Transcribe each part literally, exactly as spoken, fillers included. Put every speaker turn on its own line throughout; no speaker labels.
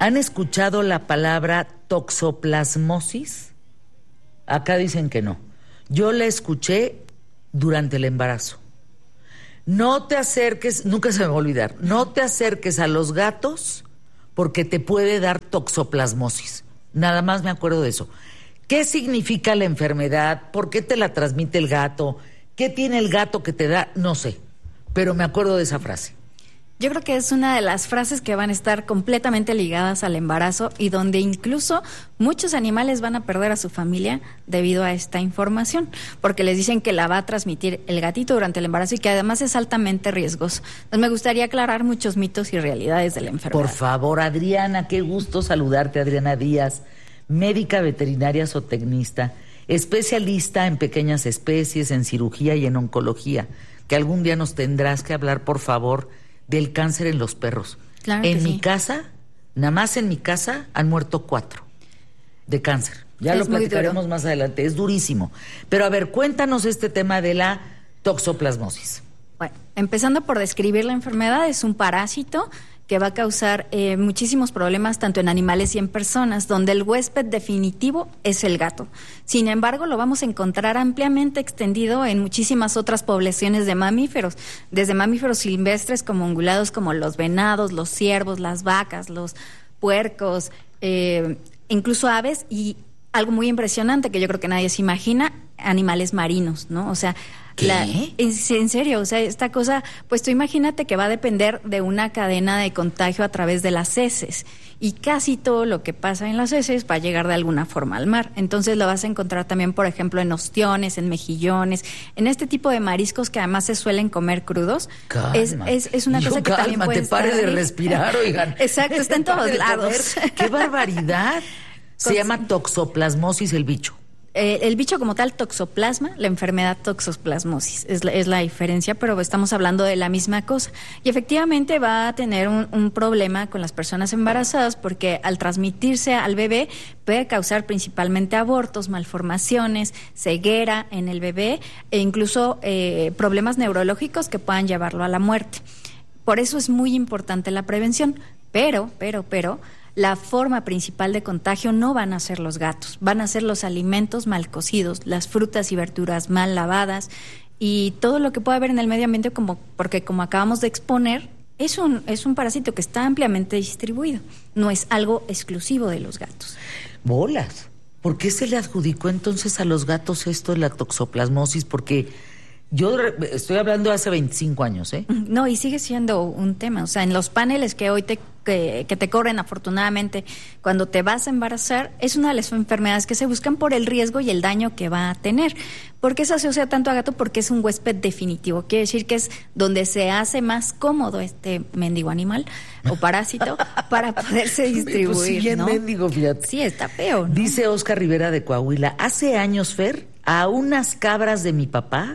¿Han escuchado la palabra toxoplasmosis? Acá dicen que no. Yo la escuché durante el embarazo. No te acerques, nunca se me va a olvidar, no te acerques a los gatos porque te puede dar toxoplasmosis. Nada más me acuerdo de eso. ¿Qué significa la enfermedad? ¿Por qué te la transmite el gato? ¿Qué tiene el gato que te da? No sé, pero me acuerdo de esa frase.
Yo creo que es una de las frases que van a estar completamente ligadas al embarazo y donde incluso muchos animales van a perder a su familia debido a esta información, porque les dicen que la va a transmitir el gatito durante el embarazo y que además es altamente riesgoso. Entonces me gustaría aclarar muchos mitos y realidades de la enfermedad.
Por favor, Adriana, qué gusto saludarte, Adriana Díaz, médica veterinaria zootecnista, especialista en pequeñas especies, en cirugía y en oncología, que algún día nos tendrás que hablar, por favor, del cáncer en los perros.
Claro
en
que
mi
sí.
casa, nada más en mi casa, han muerto cuatro de cáncer. Ya
Es
lo
muy
platicaremos
duro.
más adelante, es durísimo. Pero a ver, cuéntanos este tema de la toxoplasmosis.
Bueno, empezando por describir la enfermedad, es un parásito que va a causar eh, muchísimos problemas tanto en animales y en personas, donde el huésped definitivo es el gato. Sin embargo, lo vamos a encontrar ampliamente extendido en muchísimas otras poblaciones de mamíferos, desde mamíferos silvestres como ungulados, como los venados, los ciervos, las vacas, los puercos, eh, incluso aves y algo muy impresionante que yo creo que nadie se imagina, animales marinos, ¿no? O sea,
¿Qué?
La, en, en serio, o sea, esta cosa, pues tú imagínate que va a depender de una cadena de contagio a través de las heces y casi todo lo que pasa en las heces va a llegar de alguna forma al mar. Entonces lo vas a encontrar también, por ejemplo, en ostiones, en mejillones, en este tipo de mariscos que además se suelen comer crudos. Es, es, es una
Yo,
cosa que también puede
pare
estar
de
ahí.
respirar, oigan.
Exacto, está en todos
Pare de
lados.
comer. ¡Qué barbaridad! Se
Con-
llama toxoplasmosis el bicho.
Eh, el bicho como tal, toxoplasma, la enfermedad toxoplasmosis, es la, es la diferencia, pero estamos hablando de la misma cosa. Y efectivamente va a tener un, un problema con las personas embarazadas porque al transmitirse al bebé puede causar principalmente abortos, malformaciones, ceguera en el bebé e incluso eh, problemas neurológicos que puedan llevarlo a la muerte. Por eso es muy importante la prevención, pero, pero, pero... la forma principal de contagio no van a ser los gatos, van a ser los alimentos mal cocidos, las frutas y verduras mal lavadas y todo lo que pueda haber en el medio ambiente, como porque como acabamos de exponer, es un, es un parásito que está ampliamente distribuido, no es algo exclusivo de los gatos.
Bolas. ¿Por qué se le adjudicó entonces a los gatos esto de la toxoplasmosis? Porque yo re- estoy hablando de hace veinticinco años, ¿eh?
No, y sigue siendo un tema, o sea, en los paneles que hoy te que, que te corren afortunadamente cuando te vas a embarazar, es una de las enfermedades que se buscan por el riesgo y el daño que va a tener. ¿Por qué se asocia tanto a gato? Porque es un huésped definitivo, quiere decir que es donde se hace más cómodo este mendigo animal o parásito para poderse distribuir,
Pues sí, bien
¿no?
mendigo, fíjate.
Sí, está feo, ¿no?
Dice Oscar Rivera de Coahuila, hace años, Fer, a unas cabras de mi papá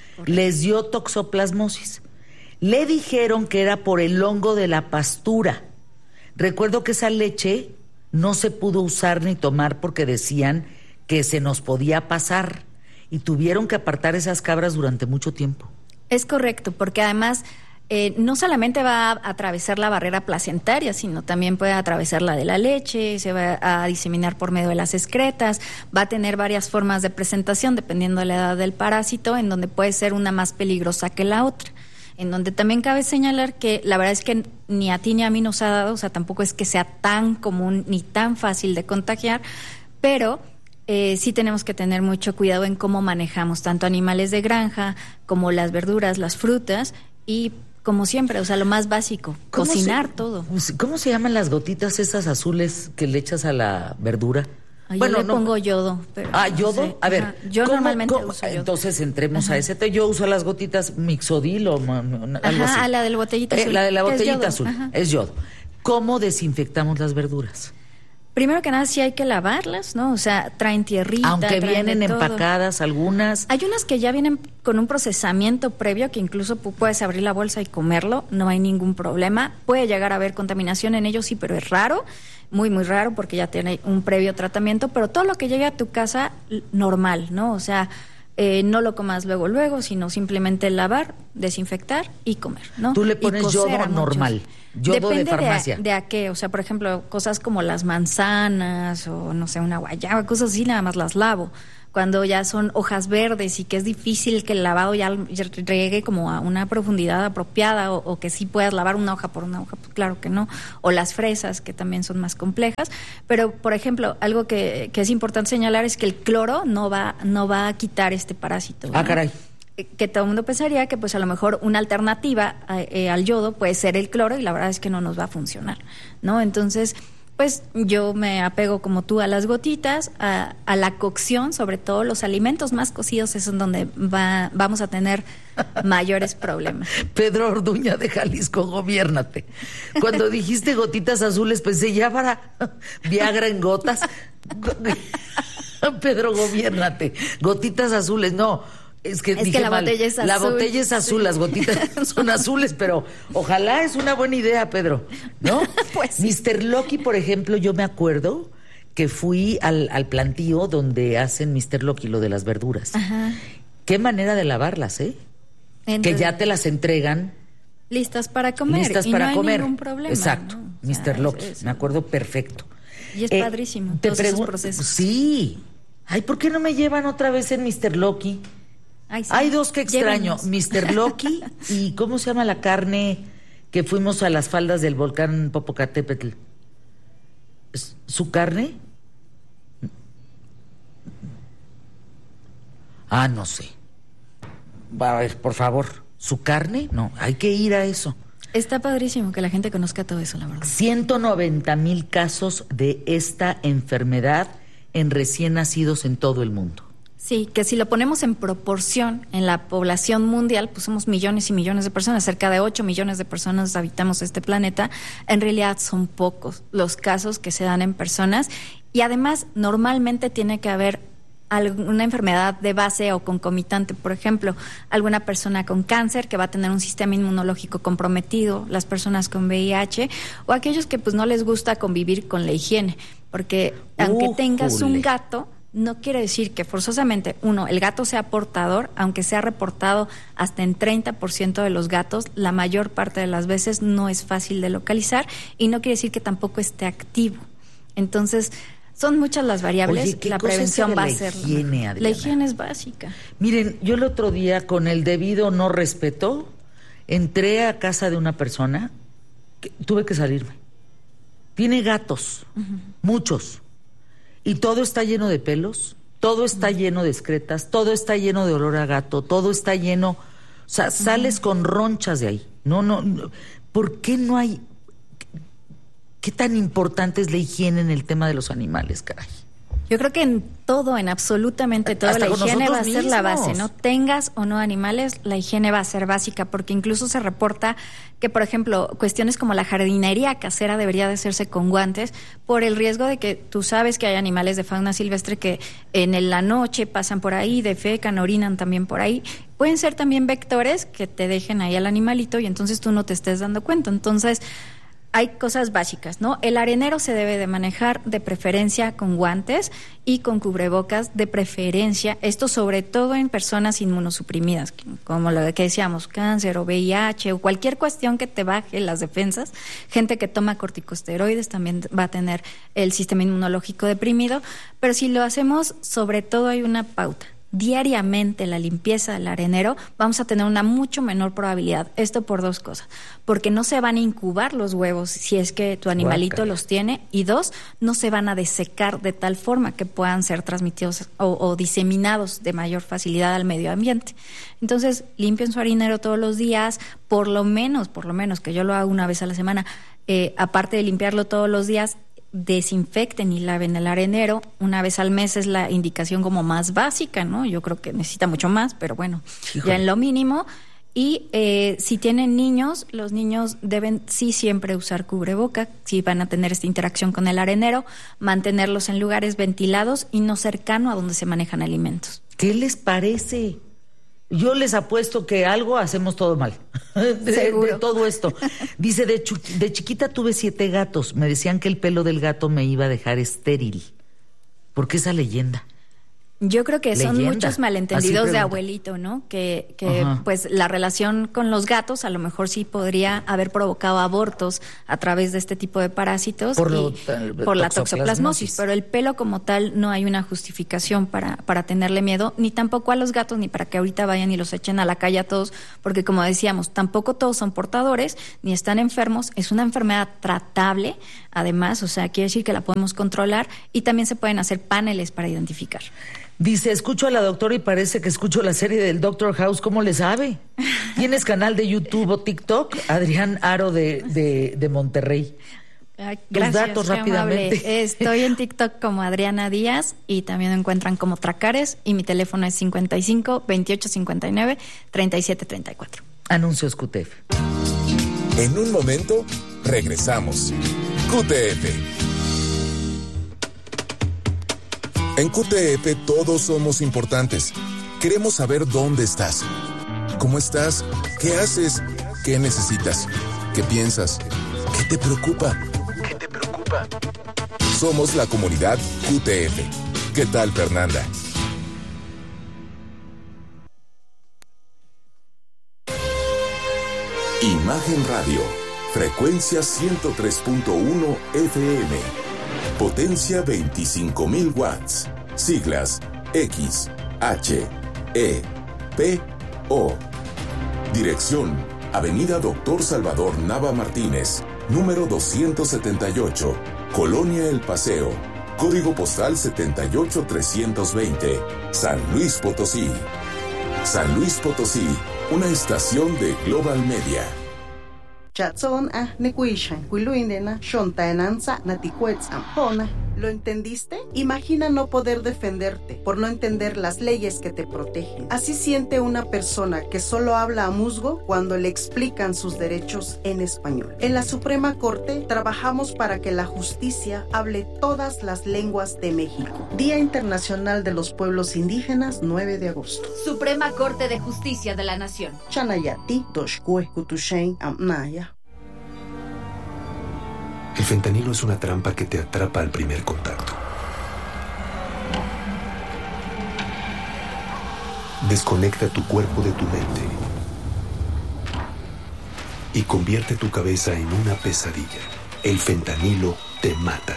les dio toxoplasmosis. Le dijeron que era por el hongo de la pastura. Recuerdo que esa leche no se pudo usar ni tomar porque decían que se nos podía pasar y tuvieron que apartar esas cabras durante mucho tiempo.
Es correcto, porque además eh, no solamente va a atravesar la barrera placentaria, sino también puede atravesar la de la leche, se va a diseminar por medio de las excretas, va a tener varias formas de presentación dependiendo de la edad del parásito, en donde puede ser una más peligrosa que la otra. En donde también cabe señalar que la verdad es que ni a ti ni a mí nos ha dado, o sea, tampoco es que sea tan común ni tan fácil de contagiar, pero eh, sí tenemos que tener mucho cuidado en cómo manejamos tanto animales de granja como las verduras, las frutas y como siempre, o sea, lo más básico,
¿Cómo
cocinar
se-
todo.
¿Cómo se llaman las gotitas esas azules que le echas a la verdura?
Ay, yo le pongo yodo. Pero
Ah,
no
¿yodo?
sé.
A ver.
Ajá. Yo
¿cómo-
normalmente
cómo?
uso yodo.
Entonces entremos
Ajá.
a ese. te- Yo uso las gotitas Mixodil o ma- ma- algo
Ajá,
así.
la de la botellita
Eh,
azul.
la de la
que es
botellita
yodo.
azul.
Ajá.
Es yodo. ¿Cómo desinfectamos las verduras?
Primero que nada, sí hay que lavarlas, ¿no? O sea, traen tierrita.
Aunque
traen de
vienen
todo.
empacadas algunas.
Hay unas que ya vienen con un procesamiento previo que incluso pu- puedes abrir la bolsa y comerlo, no hay ningún problema. Puede llegar a haber contaminación en ellos, sí, pero es raro, muy, muy raro porque ya tiene un previo tratamiento, pero todo lo que llegue a tu casa, l- normal, ¿no? O sea, eh, no lo comas luego, luego, sino simplemente lavar, desinfectar y comer, ¿no?
Tú le pones yodo normal, yodo
Depende
de farmacia.
De a, de a qué, o sea, por ejemplo, cosas como las manzanas o, no sé, una guayaba, cosas así, nada más las lavo. Cuando ya son hojas verdes y que es difícil que el lavado ya llegue como a una profundidad apropiada o, o que sí puedas lavar una hoja por una hoja, pues claro que no. O las fresas, que también son más complejas. Pero, por ejemplo, algo que, que es importante señalar es que el cloro no va, no va a quitar este parásito, ¿no?
Ah, caray.
Que todo el mundo pensaría que pues a lo mejor una alternativa eh, al yodo puede ser el cloro y la verdad es que no nos va a funcionar, ¿no? Entonces, pues yo me apego como tú a las gotitas, a, a la cocción, sobre todo los alimentos más cocidos es en donde va, vamos a tener mayores problemas.
Pedro Orduña de Jalisco, gobiérnate. Cuando dijiste gotitas azules pensé ya para Viagra en gotas. Pedro, gobiérnate. Gotitas azules, no. Es que,
es
dije
que la
mal.
botella es azul.
La botella es azul, sí. Las gotitas son azules, pero ojalá es una buena idea, Pedro, ¿no?
Pues sí.
mister Loki, por ejemplo, yo me acuerdo que fui al, al plantío donde hacen mister Loki, lo de las verduras.
Ajá.
Qué manera de lavarlas, ¿eh? Entonces, que ya te las entregan.
Listas para comer.
Listas
y
para
no hay
comer.
Ningún problema.
Exacto,
¿no? O sea,
mister Loki,
es, es,
me acuerdo perfecto.
Y es
eh,
padrísimo,
te
todos esos procesos.
Sí. Ay, ¿por qué no me llevan otra vez en mister Loki?
Ay, sí.
Hay dos que extraño,
Llévenos.
mister Loki y ¿cómo se llama la carne que fuimos a las faldas del volcán Popocatépetl? ¿Su carne? Ah, no sé. A ver, por favor, ¿su carne? No, hay que ir a eso.
Está padrísimo que la gente conozca todo eso, la verdad.
ciento noventa mil casos de esta enfermedad en recién nacidos en todo el mundo.
Sí, que si lo ponemos en proporción en la población mundial, pues somos millones y millones de personas, cerca de ocho millones de personas habitamos este planeta, en realidad son pocos los casos que se dan en personas y además normalmente tiene que haber alguna enfermedad de base o concomitante, por ejemplo, alguna persona con cáncer que va a tener un sistema inmunológico comprometido, las personas con V I H o aquellos que pues no les gusta convivir con la higiene, porque aunque
uh,
tengas
jule.
un gato, no quiere decir que forzosamente, uno, el gato sea portador, aunque sea reportado hasta en treinta por ciento de los gatos, la mayor parte de las veces no es fácil de localizar y no quiere decir que tampoco esté activo. Entonces, son muchas las variables.
Oye, ¿qué
la
cosa
prevención
es
va a
la
ser.
higiene, Adriana?
La higiene es básica.
Miren, yo el otro día, con el debido no respeto, entré a casa de una persona, que tuve que salirme. Tiene gatos, uh-huh. muchos. Y todo está lleno de pelos, todo está uh-huh. lleno de excretas, todo está lleno de olor a gato, todo está lleno... O sea, uh-huh. sales con ronchas de ahí. No, no, no. ¿Por qué no hay...? ¿Qué tan importante es la higiene en el tema de los animales, caray?
Yo creo que en todo, en absolutamente todo,
Hasta
la higiene va a
mismos.
ser la base, ¿no? Tengas o no animales, la higiene va a ser básica, porque incluso se reporta que, por ejemplo, cuestiones como la jardinería casera debería de hacerse con guantes por el riesgo de que tú sabes que hay animales de fauna silvestre que en la noche pasan por ahí, defecan, orinan también por ahí. Pueden ser también vectores que te dejen ahí al animalito y entonces tú no te estés dando cuenta. Entonces, hay cosas básicas, ¿no? El arenero se debe de manejar de preferencia con guantes y con cubrebocas de preferencia, esto sobre todo en personas inmunosuprimidas, como lo que decíamos, cáncer o V I H o cualquier cuestión que te baje las defensas. Gente que toma corticosteroides también va a tener el sistema inmunológico deprimido, pero si lo hacemos, sobre todo hay una pauta. Diariamente la limpieza del arenero, vamos a tener una mucho menor probabilidad. Esto por dos cosas. Porque no se van a incubar los huevos si es que tu animalito Guácala. los tiene. Y dos, no se van a desecar de tal forma que puedan ser transmitidos o, o diseminados de mayor facilidad al medio ambiente. Entonces, limpien su arenero todos los días, por lo menos, por lo menos, que yo lo hago una vez a la semana. Eh, aparte de limpiarlo todos los días, desinfecten y laven el arenero. Una vez al mes es la indicación como más básica, ¿no? Yo creo que necesita mucho más, pero bueno, Híjole. ya en lo mínimo. Y eh, si tienen niños, los niños deben sí siempre usar cubreboca, si van a tener esta interacción con el arenero, mantenerlos en lugares ventilados y no cercano a donde se manejan alimentos.
¿Qué les parece? Yo les apuesto que algo hacemos todo mal. De,
Seguro.
de todo esto. Dice, de, chu- de chiquita tuve siete gatos. Me decían que el pelo del gato me iba a dejar estéril. ¿Por qué esa leyenda?
Yo creo que son
Leyenda.
muchos malentendidos de abuelito, ¿no? Que, que pues la relación con los gatos a lo mejor sí podría haber provocado abortos a través de este tipo de parásitos
por,
y
lo,
por la toxoplasmosis, pero el pelo como tal no hay una justificación para, para tenerle miedo, ni tampoco a los gatos, ni para que ahorita vayan y los echen a la calle a todos, porque como decíamos, tampoco todos son portadores, ni están enfermos, es una enfermedad tratable, además, o sea, quiere decir que la podemos controlar y también se pueden hacer paneles para identificar.
Dice, escucho a la doctora y parece que escucho la serie del Doctor House. ¿Cómo le sabe? ¿Tienes canal de YouTube o TikTok? Adrián Aro de, de, de Monterrey.
Ay, gracias,
tus datos rápidamente.
Amable. Estoy en TikTok como Adriana Díaz y también me encuentran como Tracares y mi teléfono es cincuenta y cinco, veintiocho cincuenta y nueve, treinta y siete treinta y cuatro.
Anuncios Q T F.
En un momento, regresamos. Q T F. En Q T F todos somos importantes. Queremos saber dónde estás. ¿Cómo estás? ¿Qué haces? ¿Qué necesitas? ¿Qué piensas? ¿Qué te preocupa? ¿Qué te preocupa? Somos la comunidad Q T F. ¿Qué tal, Fernanda? Imagen Radio. Frecuencia ciento tres punto uno F M. Potencia veinticinco mil watts. Siglas X, H, E, P, O. Dirección: Avenida Doctor Salvador Nava Martínez, número doscientos setenta y ocho, Colonia El Paseo. Código postal setenta y ocho trescientos veinte, San Luis Potosí. San Luis Potosí, una estación de Global Media.
Chatson a nekuishan, kuiluindena, shontaenanza, naticuetz ampona. ¿Lo entendiste? Imagina no poder defenderte por no entender las leyes que te protegen. Así siente una persona que solo habla a musgo cuando le explican sus derechos en español. En la Suprema Corte trabajamos para que la justicia hable todas las lenguas de México. Día Internacional de los Pueblos Indígenas, nueve de agosto.
Suprema Corte de Justicia de la Nación.
Chanayati, Doshkue, Kutushen, Amnaya.
El fentanilo es una trampa que te atrapa al primer contacto. Desconecta tu cuerpo de tu mente y convierte tu cabeza en una pesadilla. El fentanilo te mata.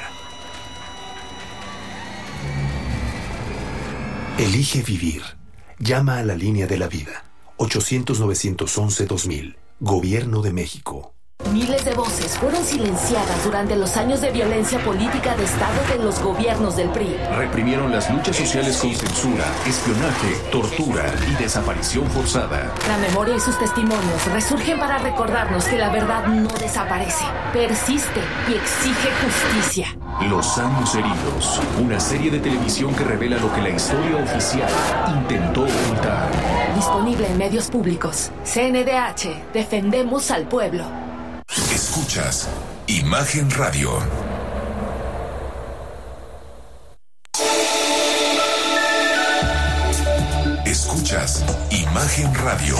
Elige vivir. Llama a la línea de la vida. ochocientos, novecientos once, dos mil. Gobierno de México.
Miles de voces fueron silenciadas durante los años de violencia política de Estado de los gobiernos del P R I.
Reprimieron las luchas sociales con censura, espionaje, tortura y desaparición forzada.
La memoria y sus testimonios resurgen para recordarnos que la verdad no desaparece, persiste y exige justicia.
Los años heridos, una serie de televisión que revela lo que la historia oficial intentó ocultar.
Disponible en medios públicos. C N D H, defendemos al pueblo.
Escuchas Imagen Radio. Escuchas Imagen Radio.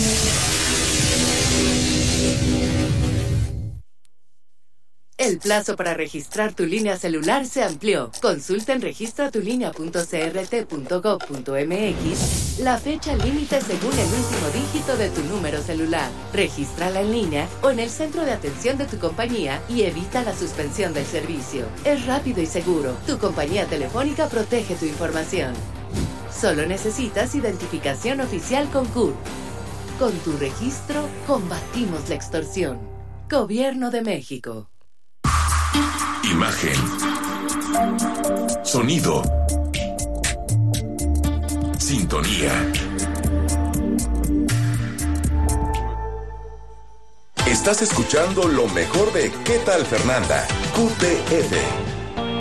El plazo para registrar tu línea celular se amplió. Consulta en registratulínea punto c r t punto gov punto m x la fecha límite según el último dígito de tu número celular. Regístrala en línea o en el centro de atención de tu compañía y evita la suspensión del servicio. Es rápido y seguro. Tu compañía telefónica protege tu información. Solo necesitas identificación oficial con C U R. Con tu registro, combatimos la extorsión. Gobierno de México.
Imagen. Sonido. Sintonía. Estás escuchando lo mejor de ¿Qué tal, Fernanda? Q T F.